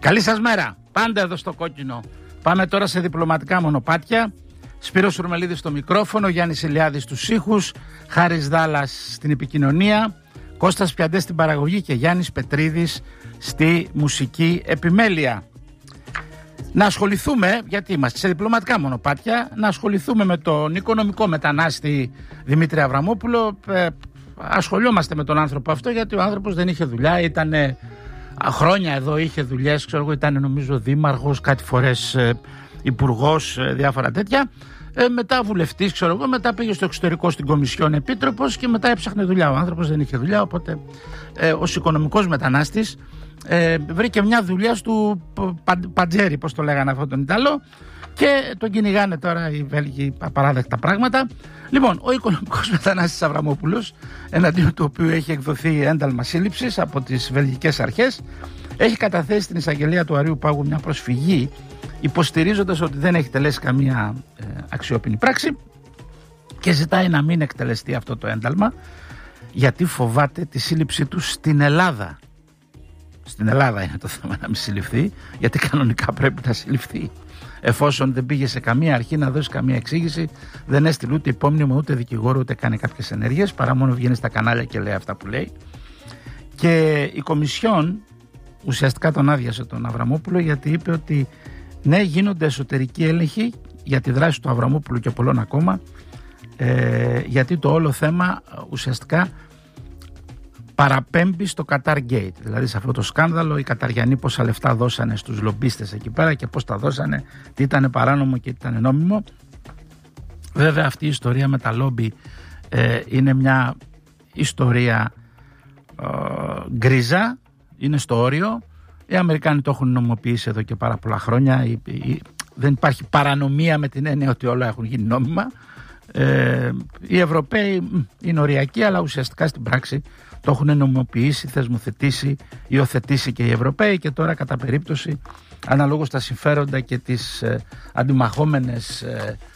Καλή σας μέρα. Πάντα εδώ στο κόκκινο. Πάμε τώρα σε διπλωματικά μονοπάτια. Σπύρος Σουρμελίδης στο μικρόφωνο, Γιάννης Ηλιάδης στους ήχους, Χάρης Δάλλας στην επικοινωνία, Κώστας Πιαντές στην παραγωγή και Γιάννης Πετρίδης στη μουσική επιμέλεια. Να ασχοληθούμε, γιατί είμαστε σε διπλωματικά μονοπάτια, να ασχοληθούμε με τον οικονομικό μετανάστη Δημήτρη Αβραμόπουλο. Ασχολιόμαστε με τον άνθρωπο αυτό, γιατί ο άνθρωπος δεν είχε δουλειά, ήταν χρόνια εδώ, είχε δουλειές, ξέρω εγώ, ήταν νομίζω δήμαρχος, κάτι φορές υπουργός, διάφορα τέτοια. Μετά βουλευτής, ξέρω εγώ, μετά πήγε στο εξωτερικό στην Κομισιόν επίτροπος και μετά έψαχνε δουλειά. Ο άνθρωπος δεν είχε δουλειά, οπότε ως οικονομικός μετανάστης βρήκε μια δουλειά του Παντζέρι, πώς το λέγανε αυτόν τον Ιταλό, και τον κυνηγάνε τώρα οι Βέλγοι απαράδεκτα πράγματα. Λοιπόν, ο οικονομικός μετανάστης Αβραμόπουλος, εναντίον του οποίου έχει εκδοθεί ένταλμα σύλληψης από τις βελγικές αρχές, έχει καταθέσει στην εισαγγελία του Αρείου Πάγου μια προσφυγή, υποστηρίζοντας ότι δεν έχει τελέσει καμία αξιόπινη πράξη και ζητάει να μην εκτελεστεί αυτό το ένταλμα, γιατί φοβάται τη σύλληψή του στην Ελλάδα. Στην Ελλάδα είναι το θέμα να μην συλληφθεί, γιατί κανονικά πρέπει να συλληφθεί. Εφόσον δεν πήγε σε καμία αρχή να δώσει καμία εξήγηση, δεν έστειλε ούτε υπόμνημα, ούτε δικηγόρο, ούτε κάνει κάποιες ενέργειες, παρά μόνο βγαίνει στα κανάλια και λέει αυτά που λέει. Και η Κομισιόν ουσιαστικά τον άδειασε τον Αβραμόπουλο, γιατί είπε ότι ναι, γίνονται εσωτερικοί έλεγχοι για τη δράση του Αβραμόπουλου και πολλών ακόμα, γιατί το όλο θέμα ουσιαστικά παραπέμπει στο Qatar Gate. Δηλαδή σε αυτό το σκάνδαλο οι Καταριανοί πόσα λεφτά δώσανε στους λομπίστες εκεί πέρα και πώς τα δώσανε, τι ήταν παράνομο και τι ήταν νόμιμο. Βέβαια αυτή η ιστορία με τα λόμπι είναι μια ιστορία γκρίζα, είναι στο όριο. Οι Αμερικάνοι το έχουν νομοποιήσει εδώ και πάρα πολλά χρόνια. Δεν υπάρχει παρανομία με την έννοια ότι όλα έχουν γίνει νόμιμα. Οι Ευρωπαίοι είναι οριακοί, αλλά ουσιαστικά στην πράξη το έχουν νομιμοποιήσει, θεσμοθετήσει, υιοθετήσει και οι Ευρωπαίοι, και τώρα κατά περίπτωση αναλόγως τα συμφέροντα και τις αντιμαχόμενες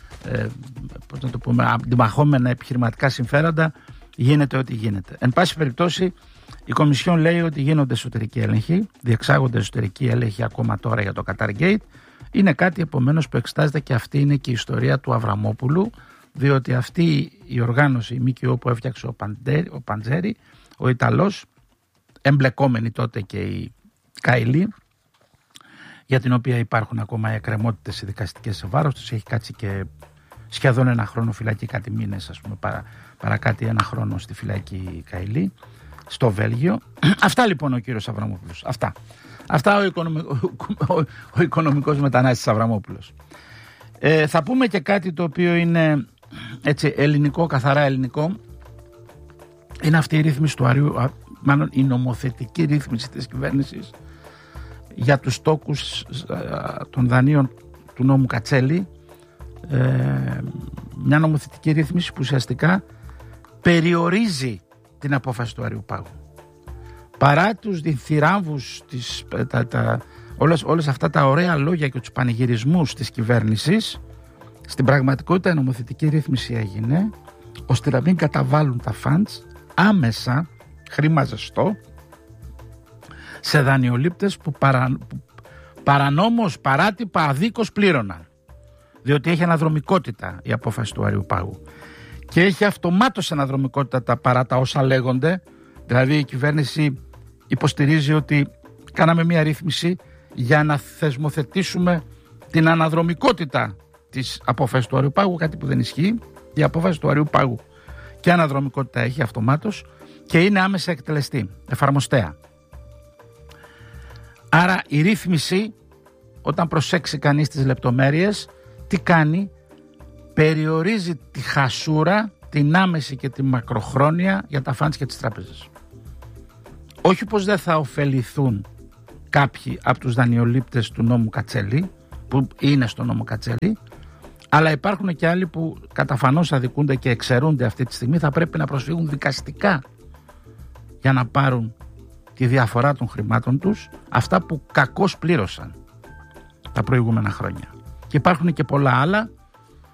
πώς να το πούμε, αντιμαχόμενα επιχειρηματικά συμφέροντα γίνεται ό,τι γίνεται. Εν πάση περιπτώσει η Κομισιόν λέει ότι γίνονται εσωτερικοί έλεγχοι, διεξάγονται εσωτερικοί έλεγχοι ακόμα τώρα για το Qatar Gate. Είναι κάτι επομένως που εξετάζεται, και αυτή είναι και η ιστορία του Αβραμόπουλου, διότι αυτή η οργάνωση, η ΜΚΟ που έφτιαξε ο Παντζέρι, ο Ιταλός, εμπλεκόμενοι τότε και οι Καηλοί, για την οποία υπάρχουν ακόμα εκκρεμότητες δικαστικές σε βάρος τους, έχει κάτσει και σχεδόν ένα χρόνο φυλακή, κάτι μήνες ας πούμε, παρακάτι ένα χρόνο στη φυλακή Καηλή, στο Βέλγιο. Αυτά λοιπόν ο κύριος Αβραμόπουλος. Αυτά ο οικονομικός μετανάστης Αβραμόπουλος. Θα πούμε και κάτι το οποίο είναι έτσι ελληνικό, καθαρά ελληνικό. Είναι αυτή η ρύθμιση του Αρείου, μάλλον η νομοθετική ρύθμιση της κυβέρνησης για τους στόκους των δανείων του νόμου Κατσέλη. Μια νομοθετική ρύθμιση που ουσιαστικά περιορίζει την απόφαση του Αρείου Πάγου. Παρά τους διθυράμβους, όλες αυτά τα ωραία λόγια και τους πανηγυρισμούς της κυβέρνησης, στην πραγματικότητα η νομοθετική ρύθμιση έγινε ώστε να μην καταβάλουν τα funds άμεσα, χρήμα ζεστό, σε δανειολήπτες που παρανόμως, παράτυπα, αδίκως πλήρωναν. Διότι έχει αναδρομικότητα η απόφαση του Αρείου Πάγου. Και έχει αυτομάτως αναδρομικότητα παρά τα όσα λέγονται. Δηλαδή η κυβέρνηση υποστηρίζει ότι κάναμε μια ρύθμιση για να θεσμοθετήσουμε την αναδρομικότητα της απόφασης του Αρείου Πάγου, κάτι που δεν ισχύει. Η απόφαση του Αρείου Πάγου και αναδρομικότητα έχει αυτομάτως και είναι άμεσα εκτελεστή, εφαρμοστέα. Άρα η ρύθμιση, όταν προσέξει κανείς τις λεπτομέρειες, τι κάνει? Περιορίζει τη χασούρα, την άμεση και τη μακροχρόνια για τα φαντς και τις τράπεζες. Όχι πως δεν θα ωφεληθούν κάποιοι από τους δανειολήπτες του νόμου Κατσέλη, που είναι στο νόμο Κατσέλη, αλλά υπάρχουν και άλλοι που καταφανώς αδικούνται και εξαιρούνται αυτή τη στιγμή, θα πρέπει να προσφύγουν δικαστικά για να πάρουν τη διαφορά των χρημάτων τους, αυτά που κακώς πλήρωσαν τα προηγούμενα χρόνια. Και υπάρχουν και πολλά άλλα